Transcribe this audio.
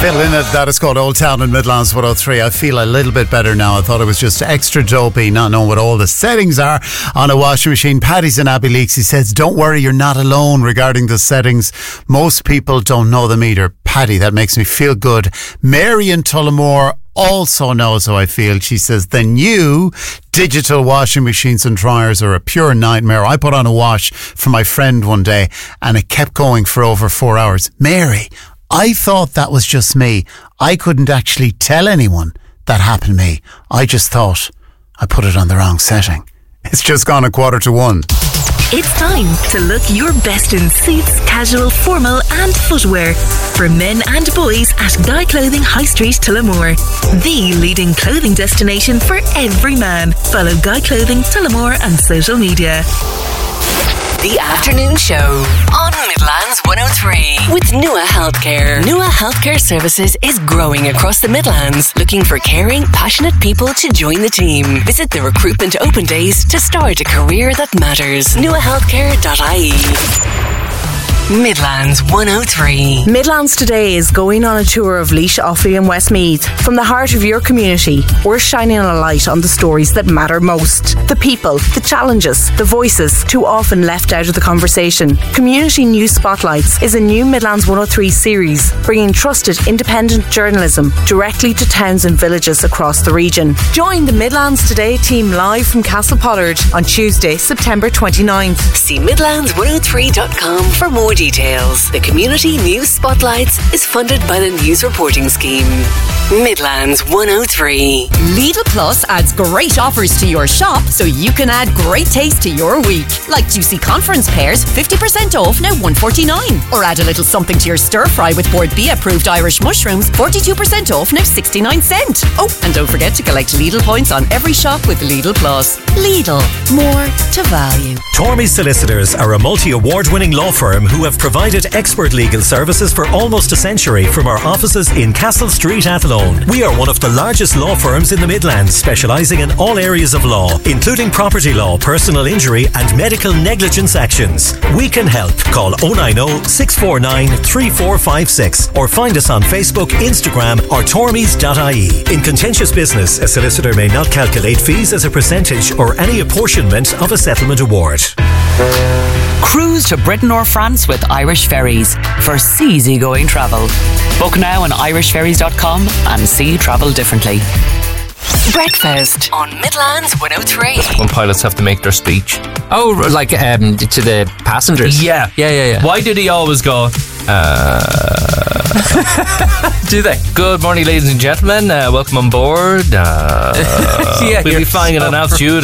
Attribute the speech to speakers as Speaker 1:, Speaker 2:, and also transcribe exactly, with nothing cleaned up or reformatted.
Speaker 1: Phil in it, that is called Old Town in Midlands one oh three. I feel a little bit better now. I thought it was just extra dopey, not knowing what all the settings are on a washing machine. Paddy's in Abbey Leaks. He says, don't worry, you're not alone regarding the settings. Most people don't know them either. Paddy, that makes me feel good. Mary in Tullamore also knows how I feel. She says, the new digital washing machines and dryers are a pure nightmare. I put on a wash for my friend one day and it kept going for over four hours. Mary, I thought that was just me. I couldn't actually tell anyone that happened to me. I just thought I put it on the wrong setting. It's just gone a quarter to one.
Speaker 2: It's time to look your best in suits, casual, formal and footwear for men and boys at Guy Clothing High Street, Tullamore. The leading clothing destination for every man. Follow Guy Clothing Tullamore on social media.
Speaker 3: The Afternoon Show on Midlands one oh three with Nua Healthcare. Nua Healthcare Services is growing across the Midlands, looking for caring, passionate people to join the team. Visit the recruitment open days to start a career that matters. nua healthcare dot I E. Midlands one oh three.
Speaker 4: Midlands Today is going on a tour of Laois, Offaly and Westmeath. From the heart of your community, we're shining a light on the stories that matter most. The people, the challenges, the voices, too often left out of the conversation. Community News Spotlights is a new Midlands one oh three series, bringing trusted independent journalism directly to towns and villages across the region. Join the Midlands Today team live from Castle Pollard on Tuesday, September twenty-ninth.
Speaker 3: See midlands one oh three dot com for more details. The Community News Spotlights is funded by the News Reporting Scheme. Midlands one oh three.
Speaker 5: Lidl Plus adds great offers to your shop so you can add great taste to your week. Like juicy conference pears, fifty percent off, now one forty-nine. Or add a little something to your stir fry with Board B approved Irish mushrooms, forty-two percent off, now sixty-nine cent. Oh, and don't forget to collect Lidl points on every shop with Lidl Plus. Lidl, more to value.
Speaker 6: Tormey Solicitors are a multi-award winning law firm who have provided expert legal services for almost a century from our offices in Castle Street, Athlone. We are one of the largest law firms in the Midlands, specialising in all areas of law, including property law, personal injury and medical negligence actions. We can help. Call oh nine oh, six four nine, three four five six or find us on Facebook, Instagram or tormeys dot I E. In contentious business, a solicitor may not calculate fees as a percentage or any apportionment of a settlement award.
Speaker 7: Cruise to Britain or France with Irish Ferries for easy-going travel. Book now on irish ferries dot com and see travel differently.
Speaker 3: Breakfast on Midlands one oh three.
Speaker 8: When pilots have to make their speech.
Speaker 9: Oh, like um, to the passengers?
Speaker 8: Yeah.
Speaker 9: Yeah, yeah, yeah.
Speaker 8: Why did he always go, uh...
Speaker 9: Do they?
Speaker 8: Good morning, ladies and gentlemen. Uh, welcome on board. Uh,
Speaker 9: yeah,
Speaker 8: we'll be flying in an altitude